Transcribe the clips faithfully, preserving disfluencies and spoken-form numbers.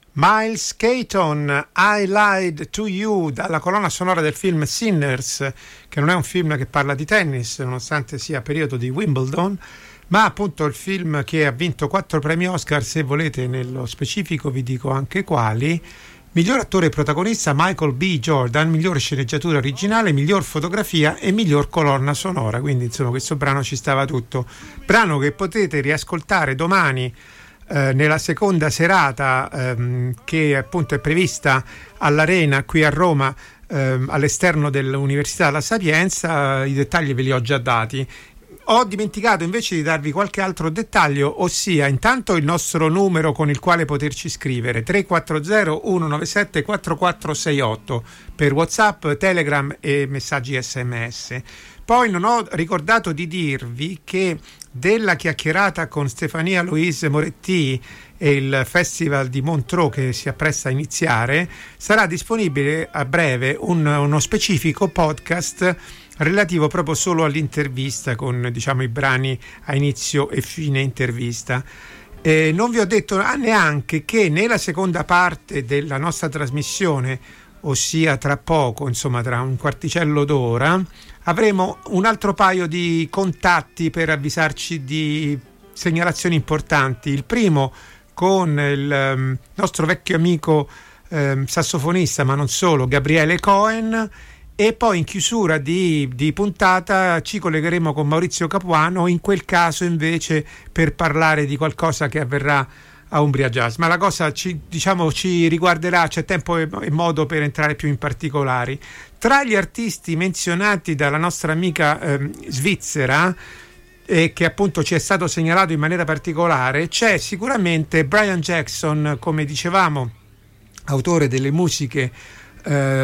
Miles Keaton, I Lied to You, dalla colonna sonora del film Sinners, che non è un film che parla di tennis nonostante sia periodo di Wimbledon, ma appunto il film che ha vinto quattro premi Oscar. Se volete nello specifico vi dico anche quali: miglior attore protagonista Michael B. Jordan, miglior sceneggiatura originale, miglior fotografia e miglior colonna sonora. Quindi insomma questo brano ci stava tutto, brano che potete riascoltare domani eh, nella seconda serata ehm, che appunto è prevista all'Arena qui a Roma, ehm, all'esterno dell'Università La Sapienza. I dettagli ve li ho già dati. Ho dimenticato invece di darvi qualche altro dettaglio, ossia intanto il nostro numero con il quale poterci scrivere: tre quattro zero uno nove sette quattro quattro sei otto per WhatsApp, Telegram e messaggi sms. Poi non ho ricordato di dirvi che della chiacchierata con Stefania Louise Moretti e il Festival di Montreux che si appresta a iniziare sarà disponibile a breve un, uno specifico podcast relativo proprio solo all'intervista, con diciamo i brani a inizio e fine intervista. Eh, non vi ho detto neanche che nella seconda parte della nostra trasmissione, ossia tra poco, insomma tra un quarticello d'ora, avremo un altro paio di contatti per avvisarci di segnalazioni importanti. Il primo con il um, nostro vecchio amico um, sassofonista, ma non solo, Gabriele Cohen. E poi in chiusura di, di puntata ci collegheremo con Maurizio Capuano, in quel caso invece per parlare di qualcosa che avverrà a Umbria Jazz. Ma la cosa ci, diciamo, ci riguarderà, c'è tempo e, e modo per entrare più in particolari. Tra gli artisti menzionati dalla nostra amica eh, svizzera, e che appunto ci è stato segnalato in maniera particolare, c'è sicuramente Brian Jackson, come dicevamo, autore delle musiche Eh,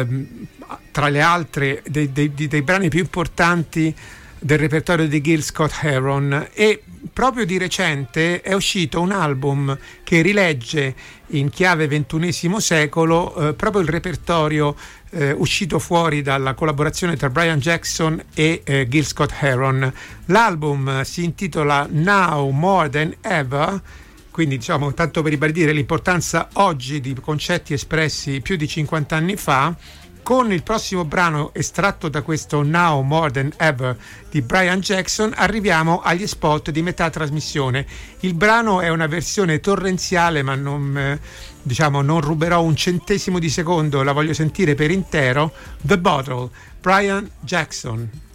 tra le altre dei, dei, dei brani più importanti del repertorio di Gil Scott-Heron, e proprio di recente è uscito un album che rilegge in chiave ventunesimo secolo eh, proprio il repertorio eh, uscito fuori dalla collaborazione tra Brian Jackson e eh, Gil Scott-Heron. L'album si intitola Now More Than Ever, quindi diciamo tanto per ribadire l'importanza oggi di concetti espressi più di cinquanta anni fa. Con il prossimo brano estratto da questo Now More Than Ever di Brian Jackson arriviamo agli spot di metà trasmissione. Il brano è una versione torrenziale, ma non, eh, diciamo, non ruberò un centesimo di secondo, la voglio sentire per intero. The Bottle, Brian Jackson.